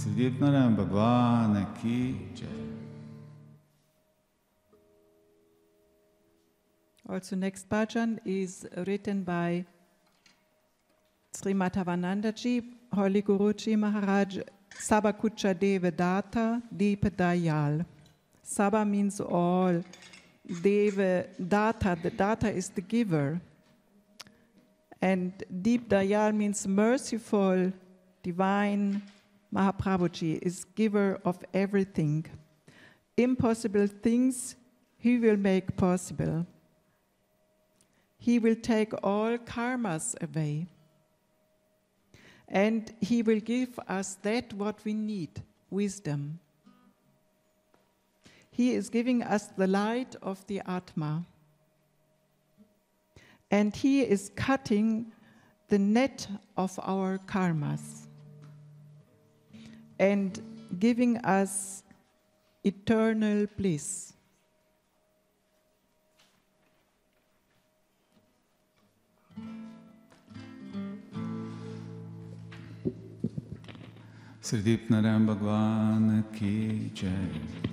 Sridip Narayan Bhagwan ki jai. Also, next bhajan is written by Sri Madhavanandaji, Holy Guruji Maharaj, Sabakucha Deva Data, Deepa Dayal. Saba means all. Deva Data, the Data is the giver. And Deep Dayal means merciful, divine. Mahaprabhuji is giver of everything. Impossible things he will make possible. He will take all karmas away. And he will give us that what we need, wisdom. He is giving us the light of the Atma. And he is cutting the net of our karmas and giving us eternal bliss. Sridip Narayan Bhagwan ki jai.